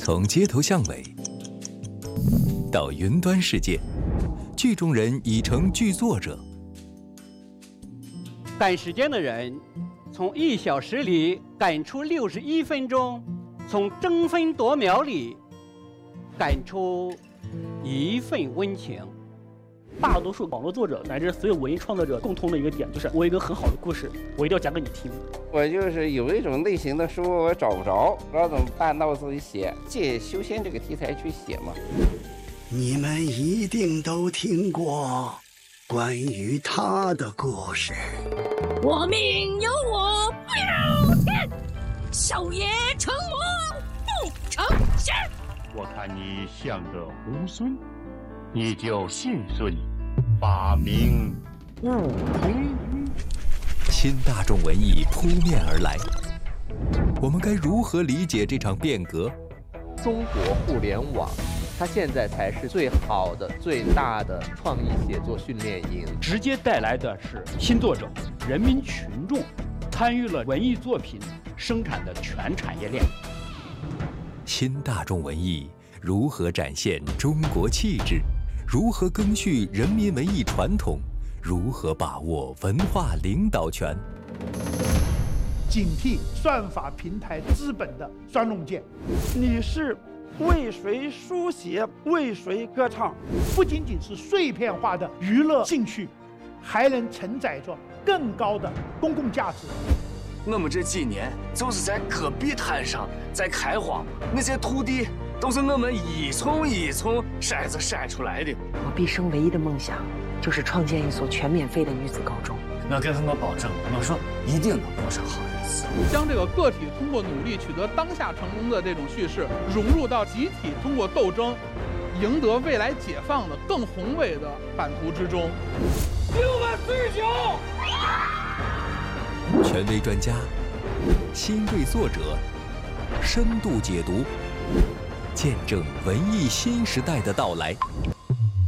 从街头巷尾到云端世界，剧中人已成剧作者。 赶时间的人，从1小时里赶出61分钟，从争分夺秒里赶出一份温情。 大多数网络作者乃至所有文艺创作者共同的一个点，就是我有一个很好的故事，我一定要讲给你听。 我就是有一种类型的书我找不着，不知道怎么办，那我自己写，借修仙这个题材去写嘛。 你们一定都听过关于他的故事。 我命由我不由天，少爷成魔不成仙。 我看你像个猢狲，你就信顺，法名悟空。 新大众文艺扑面而来，我们该如何理解这场变革？ 中国互联网，它现在才是最好的、最大的创意写作训练营， 直接带来的是新作者、人民群众参与了文艺作品生产的全产业链。 新大众文艺如何展现中国气质？如何赓续人民文艺传统？如何把握文化领导权？ 警惕算法平台资本的钻龙剑。你是为谁书写，为谁歌唱，不仅仅是碎片化的娱乐兴趣，还能承载着更高的公共价值。 我们这几年就是在戈壁滩上在开荒，那些土地都是我们一丛一丛筛子筛出来的。 我毕生唯一的梦想就是创建一所全免费的女子高中。 我跟我保证，我说一定能过上好日子。 将这个个体通过努力取得当下成功的这种叙事融入到集体通过斗争赢得未来解放的更宏伟的版图之中。 649。 权威专家、新锐作者，深度解读，见证文艺新时代的到来。